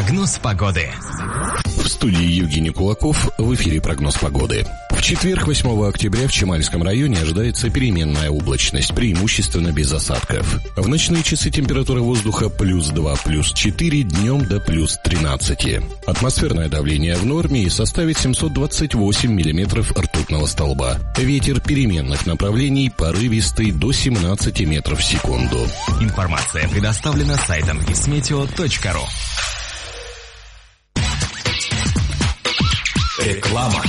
Прогноз погоды. В студии Евгений Кулаков, в эфире прогноз погоды. В четверг, 8 октября, в Чемальском районе ожидается переменная облачность, преимущественно без осадков. В ночные часы температура воздуха +2, +4, днем до +13. Атмосферное давление в норме и составит 728 миллиметров ртутного столба. Ветер переменных направлений порывистый до 17 метров в секунду. Информация предоставлена сайтом vismeteo.ru. Реклама.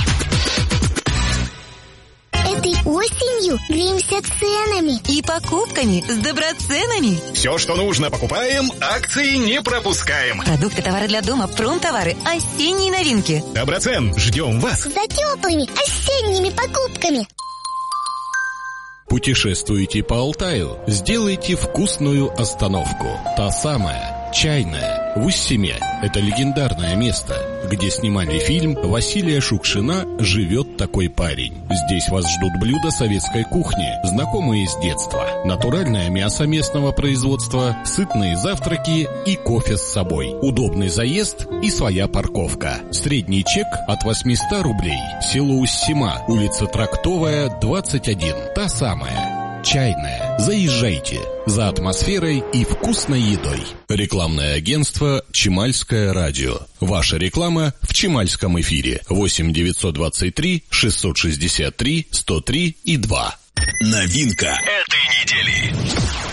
Этой осенью греемся ценами и покупками с доброценами. Все, что нужно, покупаем, акции не пропускаем. Продукты, товары для дома, промтовары, осенние новинки. Доброцен, ждем вас за теплыми осенними покупками. Путешествуете по Алтаю? Сделайте вкусную остановку. Та самая, чайная, в Уссиме. Это легендарное место, где снимали фильм Василия Шукшина «Живет такой парень». Здесь вас ждут блюда советской кухни, знакомые с детства. Натуральное мясо местного производства, сытные завтраки и кофе с собой. Удобный заезд и своя парковка. Средний чек от 800 рублей. Село Уссима, улица Трактовая, 21. Та самая, чайная. Заезжайте за атмосферой и вкусной едой. Рекламное агентство «Чемальское радио». Ваша реклама в Чемальском эфире. 8 923 663 103 и 2. Новинка этой недели.